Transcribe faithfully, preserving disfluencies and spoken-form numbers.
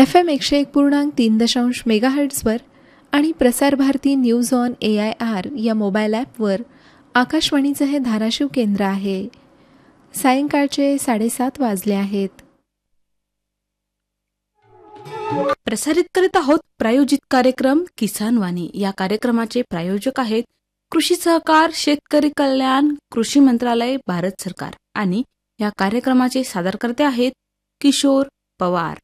F M एकशे एक पूर्णांक तीन दशांश मेगाहर्ट्झवर आणि Prasar Bharati news on A I R या मोबाईल ॲपवर आकाशवाणीचं हे धाराशिव केंद्र आहे. सायंकाळचे साडेसात वाजले आहेत. प्रसारित करीत आहोत प्रायोजित कार्यक्रम किसान वाणी. या कार्यक्रमाचे प्रायोजक आहेत कृषी सहकार, शेतकरी कल्याण, कृषी मंत्रालय, भारत सरकार. आणि या कार्यक्रमाचे सादरकर्ते आहेत किशोर पवार.